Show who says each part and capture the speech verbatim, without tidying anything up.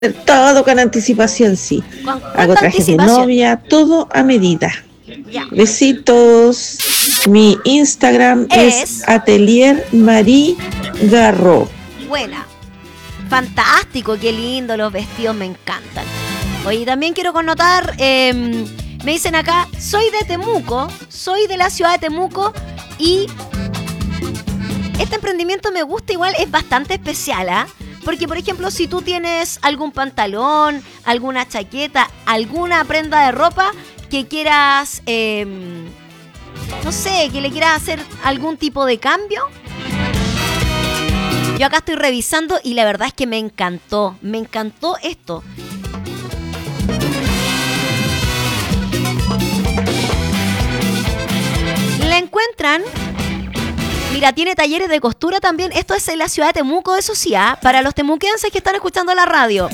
Speaker 1: todo con anticipación, sí.
Speaker 2: ¿Con
Speaker 1: Hago
Speaker 2: cuánta
Speaker 1: trajes de
Speaker 2: anticipación?
Speaker 1: novia, todo a medida.
Speaker 2: Ya.
Speaker 1: Besitos. Mi Instagram es,
Speaker 2: Es-
Speaker 1: Atelier Marie Garro.
Speaker 2: Buena. Fantástico, qué lindo, los vestidos me encantan. Oye, también quiero connotar, eh, me dicen acá, soy de Temuco, soy de la ciudad de Temuco y este emprendimiento me gusta igual, es bastante especial, ¿ah? Porque, por ejemplo, si tú tienes algún pantalón, alguna chaqueta, alguna prenda de ropa que quieras, eh, no sé, que le quieras hacer algún tipo de cambio. Yo acá estoy revisando y la verdad es que me encantó, me encantó esto. La encuentran. Mira, tiene talleres de costura también. Esto es en la ciudad de Temuco, eso sí, ¿ah? Para los temuquenses que están escuchando la radio.